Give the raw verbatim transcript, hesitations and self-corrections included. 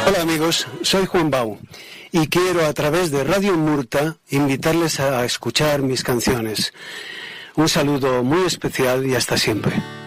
Hola amigos, soy Juan Bau y quiero a través de Radio Murta invitarles a escuchar mis canciones. Un saludo muy especial y hasta siempre.